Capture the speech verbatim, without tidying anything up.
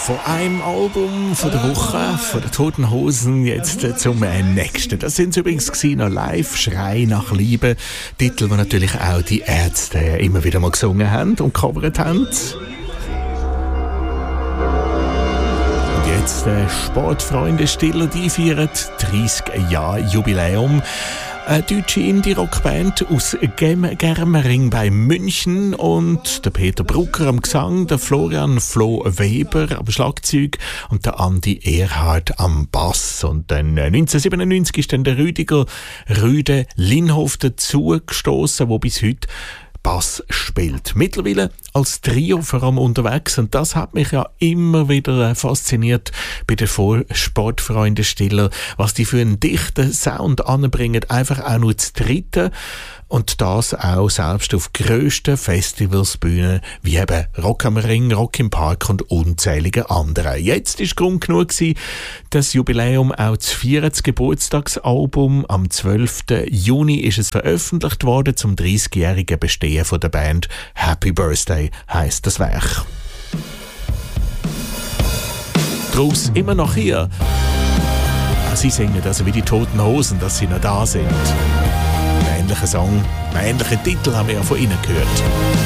Von einem Album von der Woche, von den Toten Hosen, jetzt äh, zum äh, nächsten. Das sind übrigens noch live, Schrei nach Liebe. Titel, die natürlich auch die Ärzte immer wieder mal gesungen haben und gecovert haben. Und jetzt äh, Sportfreunde Stiller, die feiern dreißig Jahre Jubiläum. Eine deutsche Indie-Rockband aus Germering bei München und der Peter Brucker am Gesang, der Florian Flo Weber am Schlagzeug und der Andi Erhard am Bass. Und dann neunzehnhundertsiebenundneunzig ist dann der Rüdiger Rüde Linhof dazugestossen, der bis heute Bass spielt. Mittlerweile als Trio vor allem unterwegs und das hat mich ja immer wieder fasziniert bei den Sportfreunden Stiller, was die für einen dichten Sound anbringen, einfach auch nur zu dritten und das auch selbst auf grössten Festivalsbühnen wie eben Rock am Ring, Rock im Park und unzählige andere. Jetzt ist Grund genug gewesen, das Jubiläum auch zu feiern. Das Geburtstagsalbum am zwölften Juni ist es veröffentlicht worden zum dreißigjährigen Bestehen von der Band. Happy Birthday heisst das Werk. Daraus immer noch hier. Sie singen also wie die Toten Hosen, dass sie noch da sind. Einen ähnlichen Song, einen ähnlichen Titel haben wir ja von ihnen gehört.